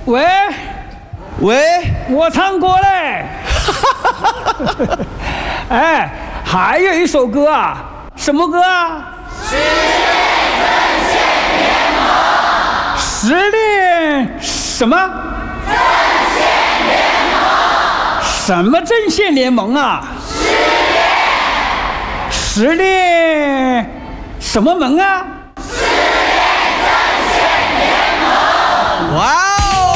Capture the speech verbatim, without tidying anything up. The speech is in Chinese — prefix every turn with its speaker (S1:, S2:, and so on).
S1: 喂
S2: 喂，
S1: 我唱歌嘞。哎，还有一首歌啊，什么歌啊？
S3: 实力阵线联盟。
S1: 实力什么？
S3: 阵线联盟。
S1: 什么阵线联盟啊？实力。实力什么盟啊？
S3: 实力阵线联盟。
S2: 哇！